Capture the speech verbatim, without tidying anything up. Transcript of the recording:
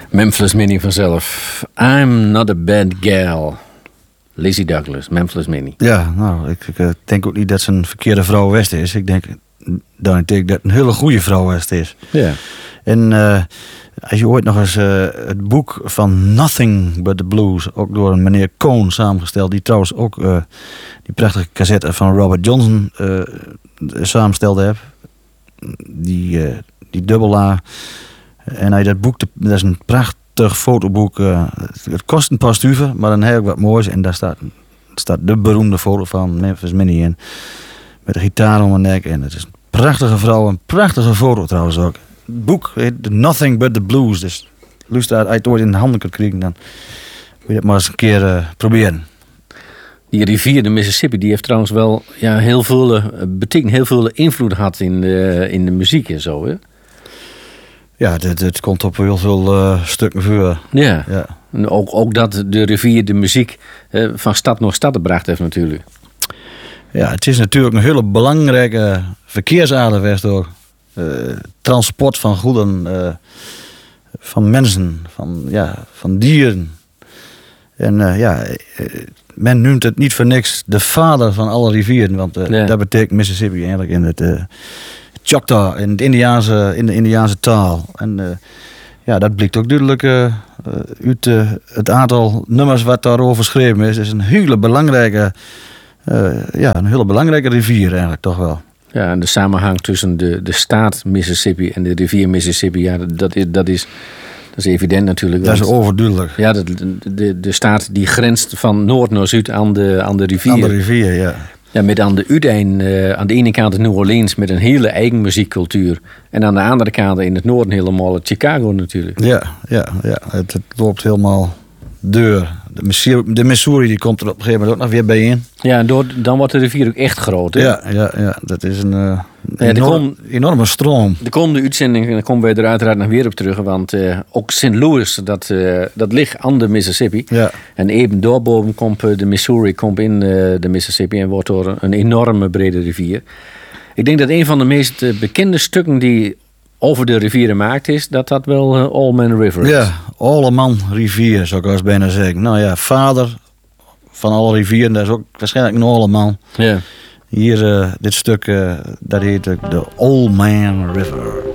Memphis Minnie vanzelf. I'm not a bad gal. Lizzie Douglas, Memphis Minnie. Ja, nou, ik, ik denk ook niet dat ze een verkeerde vrouw West is. Ik denk dan ik denk dat het een hele goede vrouw West is. Ja. En uh, als je ooit nog eens uh, het boek van Nothing But The Blues, ook door een meneer Cohn samengesteld, die trouwens ook uh, die prachtige cassette van Robert Johnson uh, samenstelde heeft. Die, uh, die dubbel A. En als je dat boek, dat is een prachtig fotoboek. Uh, het kost een paar stuiven, maar dan heb ik wat moois. En daar staat, staat de beroemde foto van Memphis Minnie in. Met een gitaar om mijn nek. En het is een prachtige vrouw, een prachtige foto trouwens ook. Het boek heet Nothing But The Blues. Dus luister, als je het ooit in de handen kunt krijgen, dan moet je het maar eens een keer uh, proberen. Die rivier, de Mississippi, die heeft trouwens wel ja, heel veel, uh, betekent heel veel invloed gehad in de, in de muziek en zo, hè? Ja, het, het komt op heel veel uh, stukken voor. Ja, ja. En ook, ook dat de rivier de muziek uh, van stad naar stad gebracht heeft natuurlijk. Ja, het is natuurlijk een hele belangrijke verkeersader geweest door uh, transport van goederen, uh, van mensen, van, ja, van dieren. En uh, ja, men noemt het niet voor niks de vader van alle rivieren, want uh, ja. dat betekent Mississippi eigenlijk in het uh, Choctaw, in, het Indiaanse, in de Indiaanse taal. En uh, ja, dat blijkt ook duidelijk uh, uit uh, het aantal nummers wat daarover geschreven is. Het is een hele belangrijke, uh, ja, een hele belangrijke rivier eigenlijk toch wel. Ja, en de samenhang tussen de, de staat Mississippi en de rivier Mississippi, ja, dat is, dat is, dat is evident natuurlijk. Dat is overduidelijk. Ja, de, de, de staat die grenst van noord naar zuid aan de, aan de rivier. Aan de rivier, ja. Ja, met aan de uiteinde, uh, aan de ene kant New Orleans met een hele eigen muziekcultuur. En aan de andere kant in het noorden helemaal Chicago natuurlijk. Ja, ja, ja. Het, het loopt helemaal deur. De Missouri, de Missouri die komt er op een gegeven moment ook nog weer bij in. Ja, en door, dan wordt de rivier ook echt groot. Hè? Ja, ja, ja, dat is een uh, ja, enorm, kom, enorme stroom. De komende uitzending, daar komen wij er uiteraard nog weer op terug. Want uh, ook Saint Louis, dat, uh, dat ligt aan de Mississippi. Ja. En even doorboven komt de Missouri komt in uh, de Mississippi en wordt door een enorme brede rivier. Ik denk dat een van de meest uh, bekende stukken die over de rivieren maakt is, dat dat wel uh, Allman River is. Ja, Alleman rivier, zou ik wel eens bijna zeggen. Nou ja, vader van alle rivieren, dat is ook waarschijnlijk een Alleman. Ja. Hier, uh, dit stuk, uh, dat heet de Old Man River.